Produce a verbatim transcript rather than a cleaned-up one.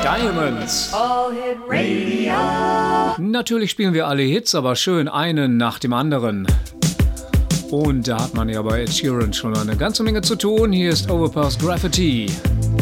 Diamonds. All Hit Radio. Natürlich spielen wir alle Hits, aber schön einen nach dem anderen. Und da hat man ja bei Ed Sheeran schon eine ganze Menge zu tun. Hier ist Overpass Graffiti.